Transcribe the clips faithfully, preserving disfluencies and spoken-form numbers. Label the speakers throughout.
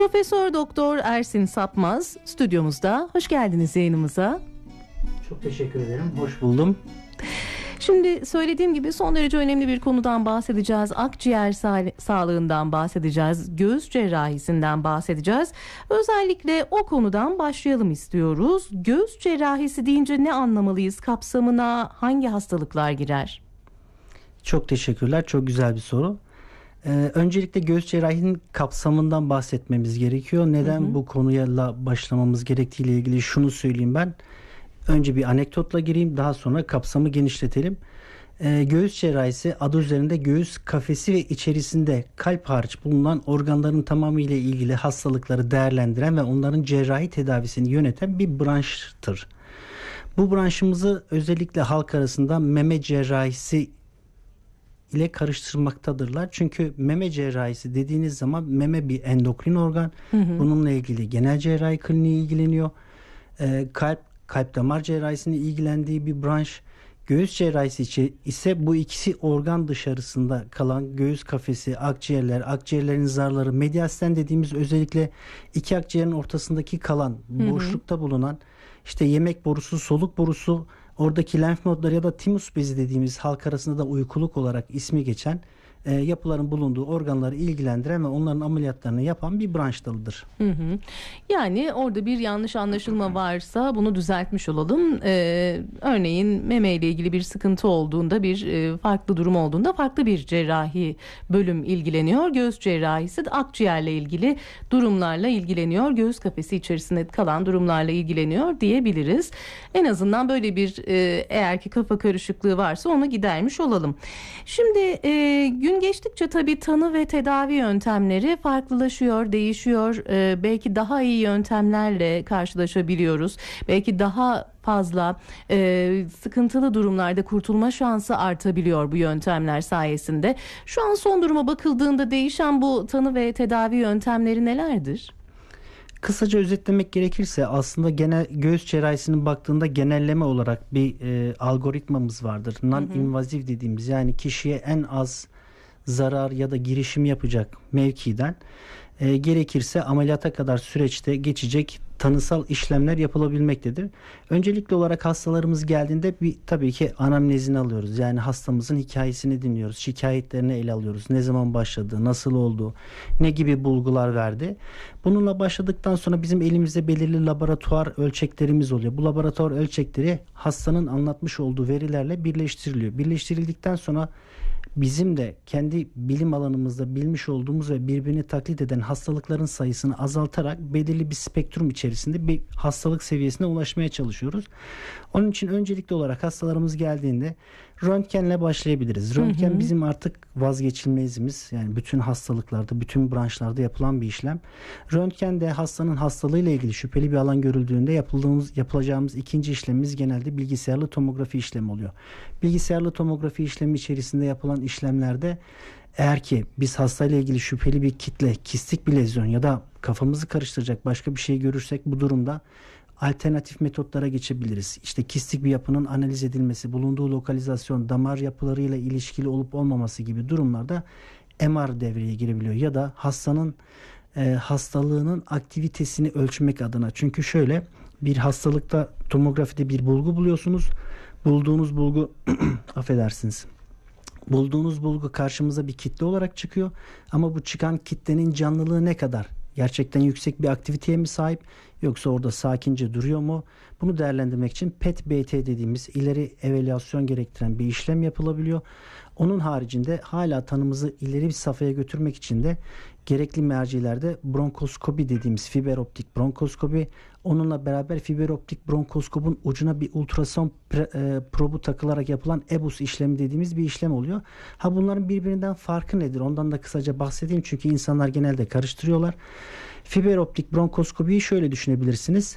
Speaker 1: Profesör Doktor Ersin Sapmaz stüdyomuzda. Hoş geldiniz yayınımıza.
Speaker 2: Çok teşekkür ederim. Hoş buldum.
Speaker 1: Şimdi söylediğim gibi son derece önemli bir konudan bahsedeceğiz. Akciğer sa- sağlığından bahsedeceğiz. Göğüs cerrahisinden bahsedeceğiz. Özellikle o konudan başlayalım istiyoruz. Göğüs cerrahisi deyince ne anlamalıyız? Kapsamına hangi hastalıklar girer?
Speaker 2: Çok teşekkürler. Çok güzel bir soru. Ee, öncelikle göğüs cerrahinin kapsamından bahsetmemiz gerekiyor. Neden hı hı. bu konuya başlamamız gerektiği ile ilgili şunu söyleyeyim ben. Önce bir anekdotla gireyim, daha sonra kapsamı genişletelim. Ee, göğüs cerrahisi adı üzerinde göğüs kafesi ve içerisinde kalp hariç bulunan organların tamamı ile ilgili hastalıkları değerlendiren ve onların cerrahi tedavisini yöneten bir branştır. Bu branşımızı özellikle halk arasında meme cerrahisi ile karıştırmaktadırlar. Çünkü meme cerrahisi dediğiniz zaman meme bir endokrin organ. Hı hı. Bununla ilgili genel cerrahi kliniği ilgileniyor. Ee, kalp, kalp damar cerrahisinin ilgilendiği bir branş. Göğüs cerrahisi ise bu ikisi organ dışarısında kalan göğüs kafesi, akciğerler, akciğerlerin zarları, mediastin dediğimiz özellikle iki akciğerin ortasındaki kalan, hı hı. boşlukta bulunan işte yemek borusu, soluk borusu, oradaki lenf nodları ya da timus bezi dediğimiz halk arasında da uykuluk olarak ismi geçen e, yapıların bulunduğu organları ilgilendiren ve onların ameliyatlarını yapan bir branş dalıdır.
Speaker 1: Hı hı. Yani orada bir yanlış anlaşılma varsa bunu düzeltmiş olalım. Ee, örneğin meme ile ilgili bir sıkıntı olduğunda, bir e, farklı durum olduğunda farklı bir cerrahi bölüm ilgileniyor. Göğüs cerrahisi de akciğerle ilgili durumlarla ilgileniyor. Göğüs kafesi içerisinde kalan durumlarla ilgileniyor diyebiliriz. En azından böyle bir e, eğer ki kafa karışıklığı varsa onu gidermiş olalım. Şimdi e, gün geçtikçe tabii tanı ve tedavi yöntemleri farklılaşıyor, değişiyor. Ee, belki daha iyi yöntemlerle karşılaşabiliyoruz. Belki daha fazla e, sıkıntılı durumlarda kurtulma şansı artabiliyor bu yöntemler sayesinde. Şu an son duruma bakıldığında değişen bu tanı ve tedavi yöntemleri nelerdir?
Speaker 2: Kısaca özetlemek gerekirse aslında genel göğüs cerrahisinin baktığında genelleme olarak bir e, algoritmamız vardır. Non-invaziv dediğimiz, yani kişiye en az zarar ya da girişim yapacak mevkiden e, gerekirse ameliyata kadar süreçte geçecek tanısal işlemler yapılabilmektedir. Öncelikli olarak hastalarımız geldiğinde bir tabii ki anamnezini alıyoruz. Yani hastamızın hikayesini dinliyoruz. Şikayetlerini ele alıyoruz. Ne zaman başladı, nasıl oldu, ne gibi bulgular verdi. Bununla başladıktan sonra bizim elimizde belirli laboratuvar ölçeklerimiz oluyor. Bu laboratuvar ölçekleri hastanın anlatmış olduğu verilerle birleştiriliyor. Birleştirildikten sonra bizim de kendi bilim alanımızda bilmiş olduğumuz ve birbirini taklit eden hastalıkların sayısını azaltarak belirli bir spektrum içerisinde bir hastalık seviyesine ulaşmaya çalışıyoruz. Onun için öncelikli olarak hastalarımız geldiğinde röntgenle başlayabiliriz. Röntgen hı hı. bizim artık vazgeçilmezimiz. Yani bütün hastalıklarda, bütün branşlarda yapılan bir işlem. Röntgende hastanın hastalığıyla ilgili şüpheli bir alan görüldüğünde yapıldığımız, yapılacağımız ikinci işlemimiz genelde bilgisayarlı tomografi işlemi oluyor. Bilgisayarlı tomografi işlemi içerisinde yapılan işlemlerde eğer ki biz hastayla ilgili şüpheli bir kitle, kistik bir lezyon ya da kafamızı karıştıracak başka bir şey görürsek bu durumda alternatif metotlara geçebiliriz. İşte kistik bir yapının analiz edilmesi, bulunduğu lokalizasyon, damar yapılarıyla ilişkili olup olmaması gibi durumlarda M R devreye girebiliyor. Ya da hastanın e, hastalığının aktivitesini ölçmek adına. Çünkü şöyle, bir hastalıkta tomografide bir bulgu buluyorsunuz. Bulduğunuz bulgu affedersiniz. Bulduğunuz bulgu karşımıza bir kitle olarak çıkıyor. Ama bu çıkan kitlenin canlılığı ne kadar? Gerçekten yüksek bir aktiviteye mi sahip, yoksa orada sakince duruyor mu? Bunu değerlendirmek için P E T-B T dediğimiz ileri evalüasyon gerektiren bir işlem yapılabiliyor. Onun haricinde hala tanımızı ileri bir safhaya götürmek için de gerekli mercilerde bronkoskopi dediğimiz fiber optik bronkoskopi, onunla beraber fiber optik bronkoskopun ucuna bir ultrason pre, e, probu takılarak yapılan E B U S işlemi dediğimiz bir işlem oluyor. Ha bunların birbirinden farkı nedir? Ondan da kısaca bahsedeyim çünkü insanlar genelde karıştırıyorlar. Fiber optik bronkoskopiyi şöyle düşünebilirsiniz.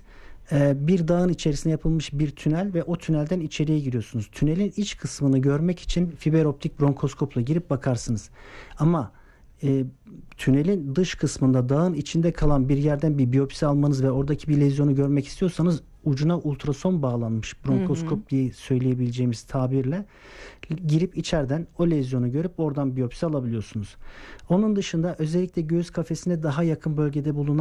Speaker 2: Bir dağın içerisine yapılmış bir tünel ve o tünelden içeriye giriyorsunuz. Tünelin iç kısmını görmek için fiber optik bronkoskopla girip bakarsınız. Ama e, tünelin dış kısmında dağın içinde kalan bir yerden bir biyopsi almanız ve oradaki bir lezyonu görmek istiyorsanız ucuna ultrason bağlanmış bronkoskop diye söyleyebileceğimiz tabirle girip içeriden o lezyonu görüp oradan biyopsi alabiliyorsunuz. Onun dışında özellikle göğüs kafesine daha yakın bölgede bulunan